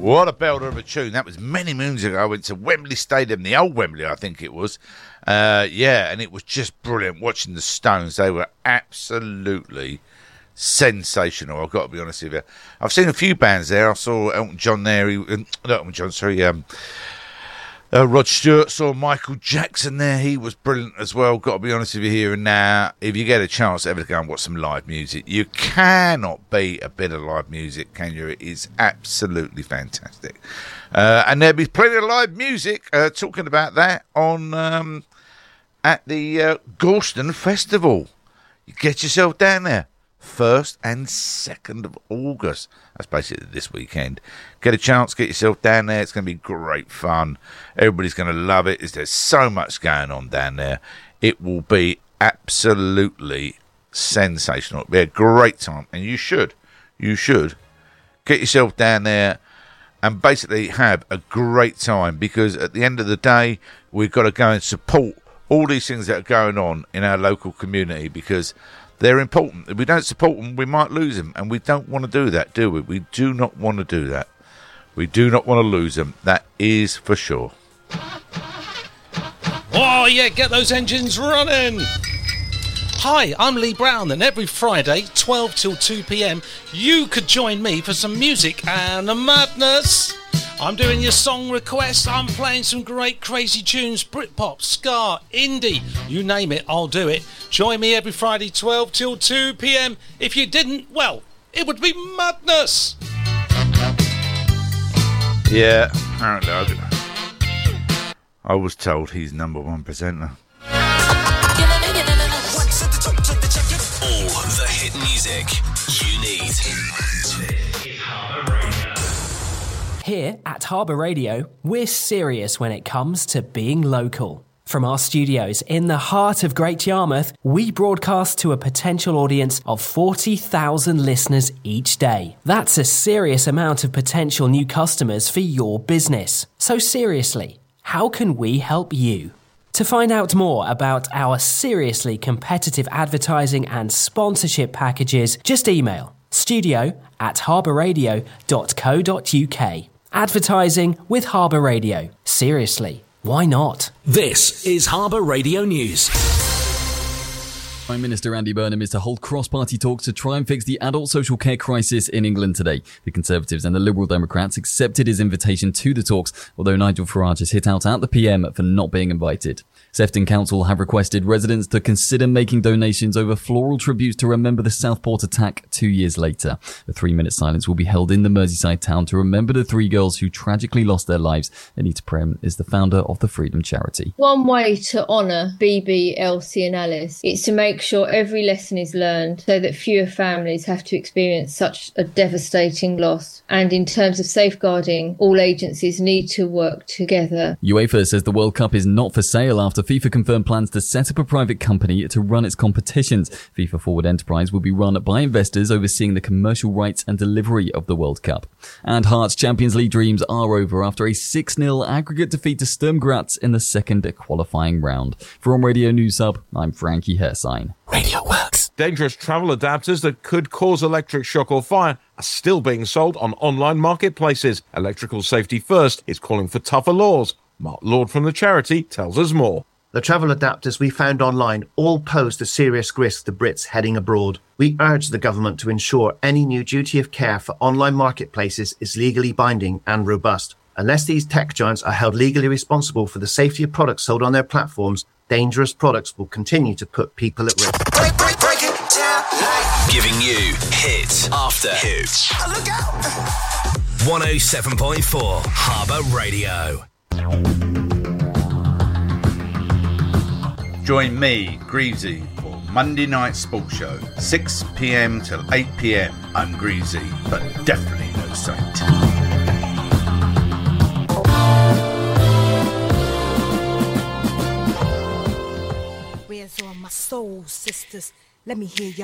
What a belter of a tune. That was many moons ago. I went to Wembley Stadium, the old Wembley, I think it was. And it was just brilliant watching the Stones. They were absolutely sensational, I've got to be honest with you. I've seen a few bands there. I saw Elton John there. Rod Stewart. Saw Michael Jackson there. He was brilliant as well, got to be honest with you here and now. If you get a chance ever to go and watch some live music, you cannot beat a bit of live music, can you? It is absolutely fantastic. And there'll be plenty of live music, talking about that, on at the Gorton Festival. You get yourself down there. 1st and 2nd of August. That's basically this weekend. Get a chance, get yourself down there. It's going to be great fun. Everybody's going to love it. There's so much going on down there. It will be absolutely sensational. It'll be a great time. And you should get yourself down there and basically have a great time, because at the end of the day, we've got to go and support all these things that are going on in our local community, because they're important. If we don't support them, we might lose them. And we don't want to do that, do we? We do not want to do that. We do not want to lose them. That is for sure. Oh, yeah, get those engines running. Hi, I'm Lee Brown, and every Friday, 12 till 2 p.m, you could join me for some music and a madness. I'm doing your song requests. I'm playing some great crazy tunes, Britpop, ska, indie, you name it, I'll do it. Join me every Friday, 12 till 2 p.m. If you didn't, well, it would be madness. Yeah, apparently I was told he's number one presenter. All the hit music you need. Here at Harbour Radio, we're serious when it comes to being local. From our studios in the heart of Great Yarmouth, we broadcast to a potential audience of 40,000 listeners each day. That's a serious amount of potential new customers for your business. So seriously, how can we help you? To find out more about our seriously competitive advertising and sponsorship packages, just email studio@harbourradio.co.uk. Advertising with Harbour Radio. Seriously, why not? This is Harbour Radio News. Prime Minister Andy Burnham is to hold cross-party talks to try and fix the adult social care crisis in England today. The Conservatives and the Liberal Democrats accepted his invitation to the talks, although Nigel Farage has hit out at the PM for not being invited. Sefton Council have requested residents to consider making donations over floral tributes to remember the Southport attack 2 years later. A 3-minute silence will be held in the Merseyside town to remember the 3 girls who tragically lost their lives. Anita Prem is the founder of the Freedom Charity. One way to honour BB, Elsie and Alice is to make sure every lesson is learned so that fewer families have to experience such a devastating loss. And in terms of safeguarding, all agencies need to work together. UEFA says the World Cup is not for sale after FIFA confirmed plans to set up a private company to run its competitions. FIFA Forward Enterprise will be run by investors overseeing the commercial rights and delivery of the World Cup. And Hearts' Champions League dreams are over after a 6-0 aggregate defeat to Sturm Graz in the second qualifying round. From Radio News Hub, I'm Frankie Hersign. Radio works. Dangerous travel adapters that could cause electric shock or fire are still being sold on online marketplaces. Electrical Safety First is calling for tougher laws. Mark Lord from the charity tells us more. The travel adapters we found online all posed a serious risk to Brits heading abroad. We urge the government to ensure any new duty of care for online marketplaces is legally binding and robust. Unless these tech giants are held legally responsible for the safety of products sold on their platforms, dangerous products will continue to put people at risk. Break it down. Giving you hit after hit. Look out! 107.4 Harbour Radio. Join me, Greavesy, for Monday Night Sports Show, 6 p.m. till 8 p.m. I'm Greavesy, but definitely no saint. Where's all my soul sisters? Let me hear ya.